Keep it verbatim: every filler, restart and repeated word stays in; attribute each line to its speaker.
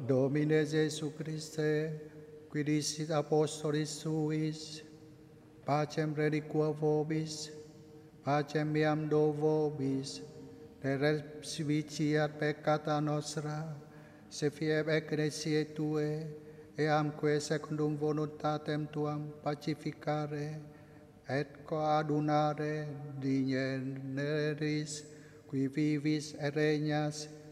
Speaker 1: Domine Jesu Christe, qui dicit apostolis suis, pacem reliquo vobis, pacem meam do vobis, de respicia peccata nostra, se fieb ecclesiae Tue, eamque secundum voluntatem Tuam pacificare, et coadunare digneris, qui vivis et regnas,